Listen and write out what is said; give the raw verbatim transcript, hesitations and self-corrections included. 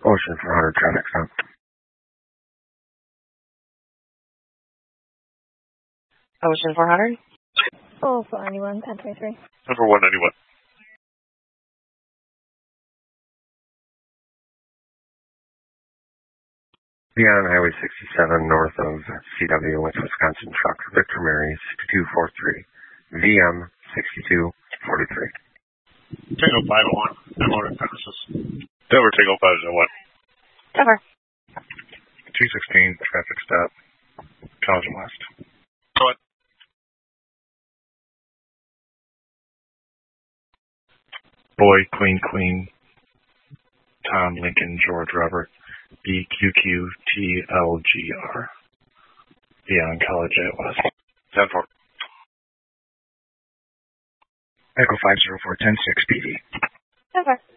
Ocean four hundred, traffic stop. Ocean four hundred? Oh, four ninety-one, ten twenty-three. Number one ninety-one. Beyond Highway sixty-seven, north of C W, West Wisconsin truck, Victor Mary, sixty-two forty-three, V M sixty-two forty-three. Tango five oh one, I'm on premises. Denver, Tango five oh one. Denver. two sixteen, traffic stop, College West. Go ahead. Boy, Queen, Queen, Tom, Lincoln, George, Robert, B Q Q T L G R. Beyond College at West. ten four. Echo five zero four, ten six P D. Denver.